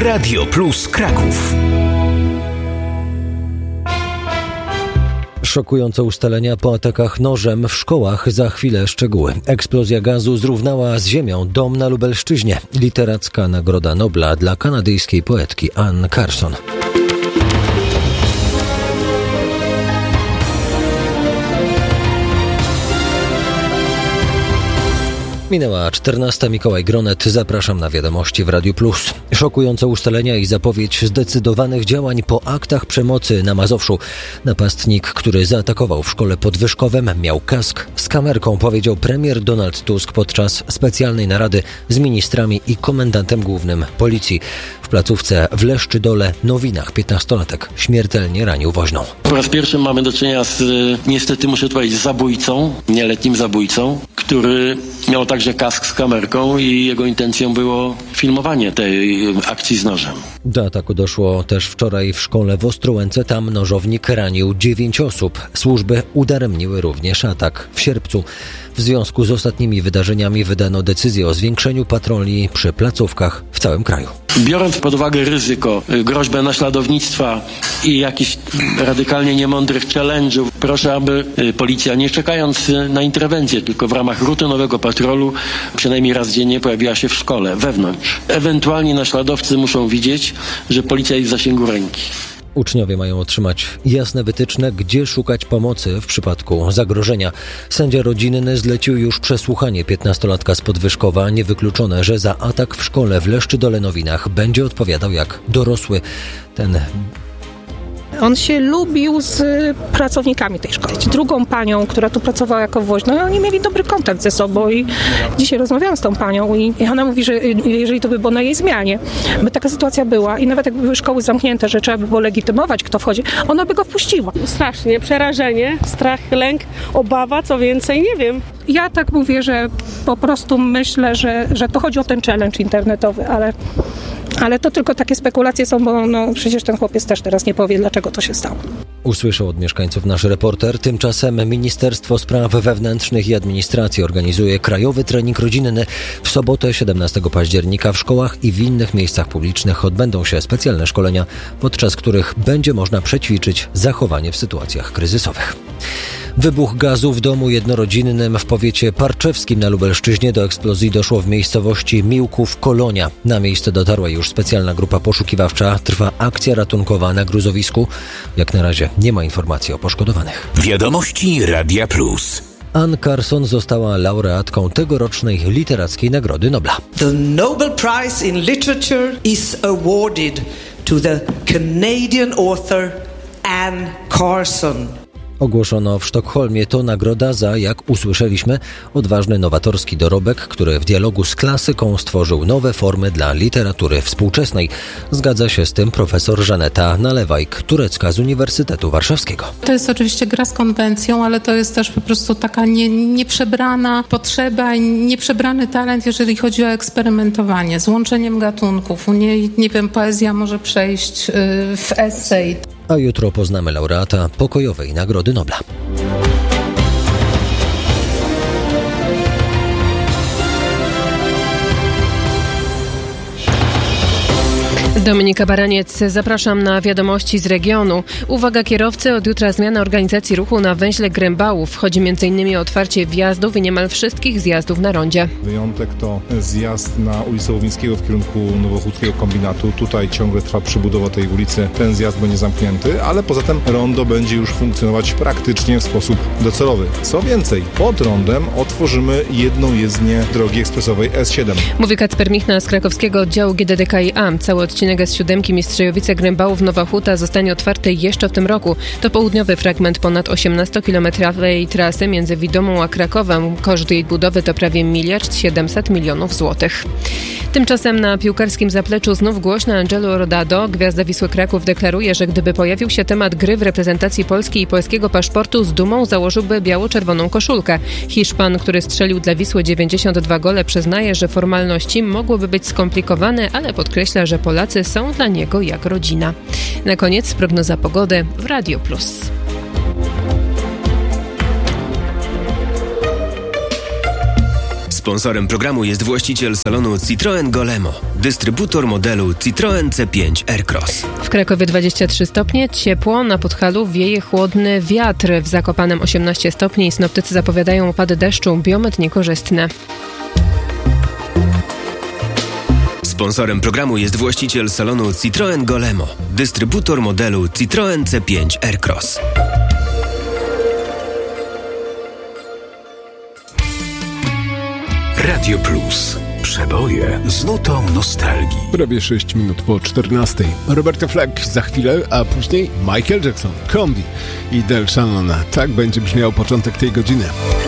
Radio Plus Kraków. Szokujące ustalenia po atakach nożem w szkołach. Za chwilę szczegóły. Eksplozja gazu zrównała z ziemią dom na Lubelszczyźnie. Literacka Nagroda Nobla dla kanadyjskiej poetki Ann Carson. Minęła 14. Mikołaj Gronet. Zapraszam na wiadomości w Radiu Plus. Szokujące ustalenia i zapowiedź zdecydowanych działań po aktach przemocy na Mazowszu. Napastnik, który zaatakował w szkole pod Wyszkowem, miał kask z kamerką, powiedział premier Donald Tusk podczas specjalnej narady z ministrami i komendantem głównym policji. W placówce w Leszczydole, Nowinach, 15-latek śmiertelnie ranił woźną. Po raz pierwszy mamy do czynienia z, niestety muszę powiedzieć, zabójcą, nieletnim zabójcą, który miał także kask z kamerką i jego intencją było filmowanie tej akcji z nożem. Do ataku doszło też wczoraj w szkole w Ostrołęce. Tam nożownik ranił 9 osób. Służby udaremniły również atak w Sierpcu. W związku z ostatnimi wydarzeniami wydano decyzję o zwiększeniu patroli przy placówkach w całym kraju. Biorąc pod uwagę ryzyko, groźbę naśladownictwa i jakichś radykalnie niemądrych challenge'ów, proszę, aby policja, nie czekając na interwencję, tylko w ramach rutynowego patrolu, przynajmniej raz dziennie pojawiła się w szkole, wewnątrz. Ewentualnie naśladowcy muszą widzieć, że policja jest w zasięgu ręki. Uczniowie mają otrzymać jasne wytyczne, gdzie szukać pomocy w przypadku zagrożenia. Sędzia rodzinny zlecił już przesłuchanie 15-latka z Podwyżkowa. Niewykluczone, że za atak w szkole w Leszczydole Nowinach będzie odpowiadał jak dorosły. On się lubił z pracownikami tej szkoły. Drugą panią, która tu pracowała jako woźna, oni mieli dobry kontakt ze sobą i dzisiaj rozmawiałam z tą panią i ona mówi, że jeżeli to by było na jej zmianie, by taka sytuacja była i nawet jakby były szkoły zamknięte, że trzeba by było legitymować, kto wchodzi, ona by go wpuściła. Strasznie, przerażenie, strach, lęk, obawa, co więcej, nie wiem. Ja tak mówię, że po prostu myślę, że to chodzi o ten challenge internetowy, ale to tylko takie spekulacje są, bo przecież ten chłopiec też teraz nie powie, dlaczego to się stało. Usłyszał od mieszkańców nasz reporter. Tymczasem Ministerstwo Spraw Wewnętrznych i Administracji organizuje krajowy trening rodzinny. W sobotę 17 października w szkołach i w innych miejscach publicznych odbędą się specjalne szkolenia, podczas których będzie można przećwiczyć zachowanie w sytuacjach kryzysowych. Wybuch gazu w domu jednorodzinnym w powiecie parczewskim na Lubelszczyźnie. Do eksplozji doszło w miejscowości Miłków-Kolonia. Na miejsce dotarła już specjalna grupa poszukiwawcza. Trwa akcja ratunkowa na gruzowisku. Jak na razie nie ma informacji o poszkodowanych. Wiadomości Radia Plus. Ann Carson została laureatką tegorocznej Literackiej Nagrody Nobla. The Nobel Prize in Literature is awarded to the Canadian author Ann Carson. Ogłoszono w Sztokholmie. To nagroda za, jak usłyszeliśmy, odważny nowatorski dorobek, który w dialogu z klasyką stworzył nowe formy dla literatury współczesnej. Zgadza się z tym profesor Żaneta Nalewajk-Turecka z Uniwersytetu Warszawskiego. To jest oczywiście gra z konwencją, ale to jest też po prostu taka nieprzebrana potrzeba i nieprzebrany talent, jeżeli chodzi o eksperymentowanie z łączeniem gatunków. U niej, nie wiem, poezja może przejść w esej. A jutro poznamy laureata pokojowej Nagrody Nobla. Dominika Baraniec, zapraszam na wiadomości z regionu. Uwaga kierowcy, od jutra zmiana organizacji ruchu na węźle Grębałów. Chodzi m.in. o otwarcie wjazdów i niemal wszystkich zjazdów na rondzie. Wyjątek to zjazd na ulicę Łowińskiego w kierunku Nowochódzkiego Kombinatu. Tutaj ciągle trwa przebudowa tej ulicy. Ten zjazd będzie zamknięty, ale poza tym rondo będzie już funkcjonować praktycznie w sposób docelowy. Co więcej, pod rondem otworzymy jedną jezdnię drogi ekspresowej S7. Mówi Kacper Michna z krakowskiego oddziału GDDKiA. Cały odcinek S7 Mistrzejowice-Grębałów-Nowa Huta zostanie otwarty jeszcze w tym roku. To południowy fragment ponad 18-kilometrowej trasy między Widomą a Krakowem. Koszt jej budowy to prawie 1 700 000 000 złotych. Tymczasem na piłkarskim zapleczu znów głośno Angelo Rodado. Gwiazda Wisły Kraków deklaruje, że gdyby pojawił się temat gry w reprezentacji Polski i polskiego paszportu, z dumą założyłby biało-czerwoną koszulkę. Hiszpan, który strzelił dla Wisły 92 gole, przyznaje, że formalności mogłyby być skomplikowane, ale podkreśla, że Polacy są dla niego jak rodzina. Na koniec prognoza pogody w Radio Plus. Sponsorem programu jest właściciel salonu Citroën Golemo, dystrybutor modelu Citroën C5 Aircross. W Krakowie 23 stopnie, ciepło, na Podhalu wieje chłodny wiatr, w Zakopanem 18 stopni, synoptycy zapowiadają opady deszczu, biometr niekorzystne. Sponsorem programu jest właściciel salonu Citroën Golemo, dystrybutor modelu Citroën C5 Aircross. Radio Plus. Przeboje z nutą nostalgii. Prawie 6 minut po 14. Roberta Fleck za chwilę, a później Michael Jackson, Combi i Del Shannon. Tak będzie brzmiał początek tej godziny.